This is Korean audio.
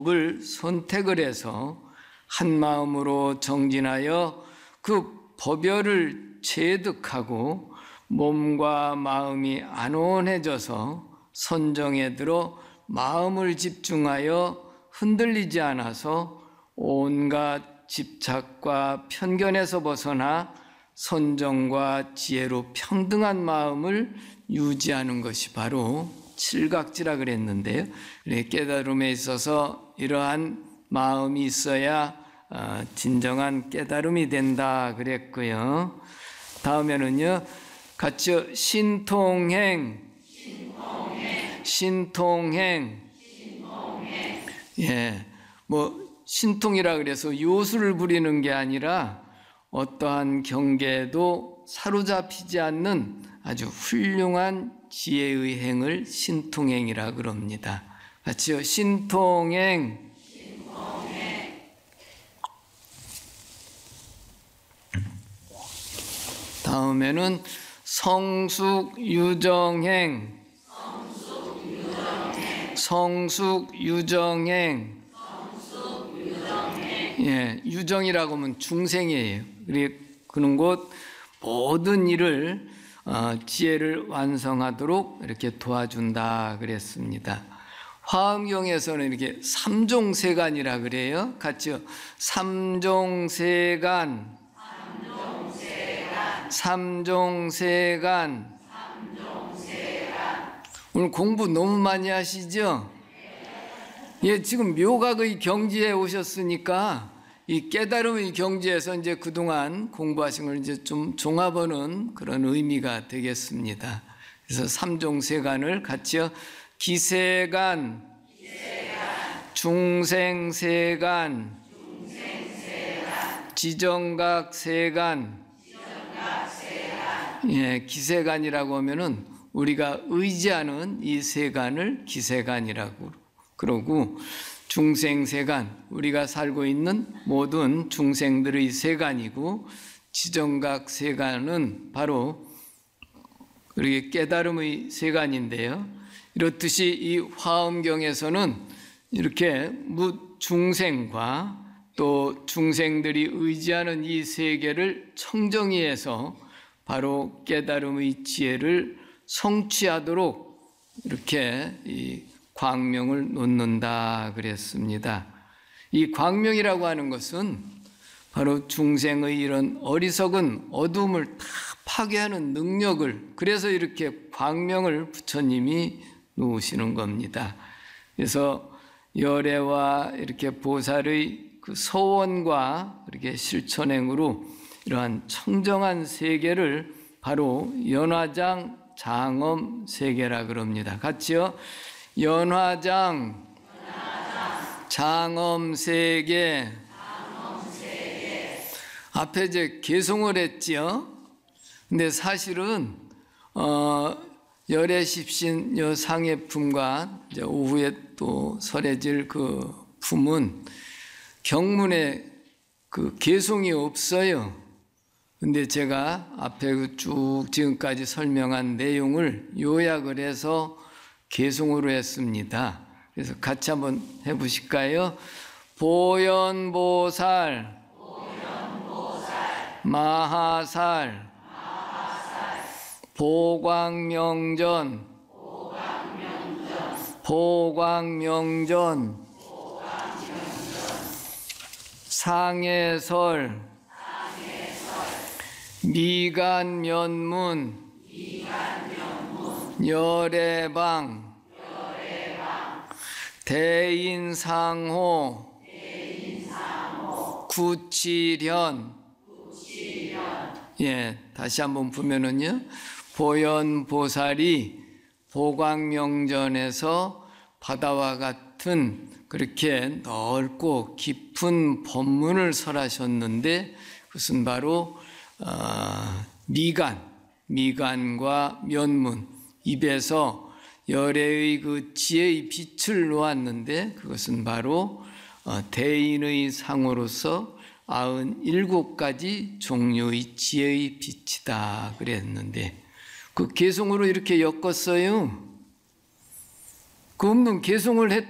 을 선택을 해서 한 마음으로 정진하여 그 법열을 체득하고 몸과 마음이 안온해져서 선정에 들어 마음을 집중하여 흔들리지 않아서 온갖 집착과 편견에서 벗어나 선정과 지혜로 평등한 마음을 유지하는 것이 바로 칠각지라 그랬는데요. 깨달음에 있어서 이러한 마음이 있어야 진정한 깨달음이 된다 그랬고요. 다음에는요, 같이 신통행. 예, 신통이라 그래서 요술을 부리는 게 아니라 어떠한 경계에도 사로잡히지 않는 아주 훌륭한 지혜의 행을 신통행이라 그럽니다. 같이요. 신통행. 다음에는 성숙유정행. 예, 유정이라고 하면 중생이에요. 그런 곳 모든 일을 지혜를 완성하도록 이렇게 도와준다 그랬습니다. 화엄경에서는 이렇게 삼종세간이라 그래요. 같이요. 삼종세간. 오늘 공부 너무 많이 하시죠? 예, 지금 묘각의 경지에 오셨으니까 이 깨달음의 경지에서 이제 그동안 공부하신 걸 이제 좀 종합하는 그런 의미가 되겠습니다. 그래서 삼종세간을 같이요. 기세간, 중생세간, 지정각세간. 예, 기세간이라고 하면은 우리가 의지하는 이 세간을 기세간이라고 그러고, 중생세간, 우리가 살고 있는 모든 중생들의 세간이고, 지정각세간은 바로 우리의 깨달음의 세간인데요. 이렇듯이 이 화엄경에서는 이렇게 중생과 또 중생들이 의지하는 이 세계를 청정히해서 바로 깨달음의 지혜를 성취하도록 이렇게 이 광명을 놓는다 그랬습니다. 이 광명이라고 하는 것은 바로 중생의 이런 어리석은 어둠을 다 파괴하는 능력을, 그래서 이렇게 광명을 부처님이 놓으시는 겁니다. 그래서 열애와 이렇게 보살의 그 서원과 이렇게 실천행으로 이러한 청정한 세계를 바로 연화장 장엄 세계라 그럽니다. 같이요. 연화장 장엄 세계. 앞에 이제 개송을 했지요. 근데 사실은 열애십신 여 상해품과 이제 오후에 또 설해질 그 품은 경문에 그 개송이 없어요. 근데 제가 앞에 쭉 지금까지 설명한 내용을 요약을 해서 개송으로 했습니다. 그래서 같이 한번 해보실까요? 보현보살, 마하살, 보광명전, 상해설, 미간면문, 열애방, 대인상호, 구칠현. 예, 다시 한번 보면은요, 보현보살이 보광명전에서 바다와 같은 그렇게 넓고 깊은 법문을 설하셨는데, 그것은 바로 미간과 면문, 입에서 열애의 그 지혜의 빛을 놓았는데, 그것은 바로 대인의 상으로서 97가지 종류의 지혜의 빛이다 그랬는데, 그 개송으로 이렇게 엮었어요. 그 없는 개송을